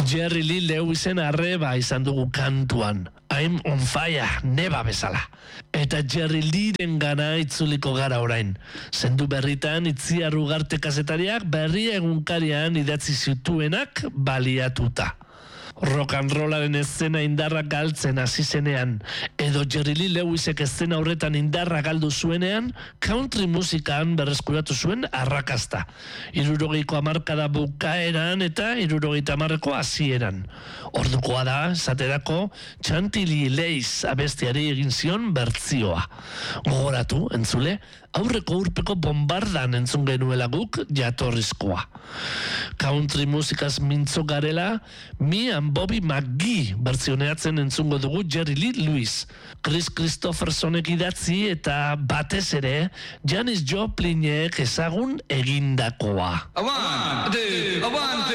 Jerry Lee Lewisen arreba izan dugu kantuan. I'm on fire, neba bezala. Eta Jerry Leeren gana itzuliko gara orain. Zendu berritan Itziar Ugarte kazetariak berri egunkarian idatzi zituenak baliatuta. Rock and rollaren eszena indarra galtzen hasi zenean, edo Jerry Lee Lewisek eszena horretan indarra galdu zuenean, country musikan berreskuratu zuen arrakasta. 60ko hamarkada bukaeran eta 70ko hasieran. Ordukoa da, esaterako, Chantilly Lace abestiari egin zion bertzioa. Gogoratu, entzule, aurreko urpeko bombardan entzun genuela guk jatorrizkoa. Country musikaz mintzo garela, Me and Bobby McGee bertzioneatzen entzungo dugu Jerry Lee Lewis. Chris Christophersonek idatzi eta batez ere Janis Joplinek ezagun egindakoa. A one, two,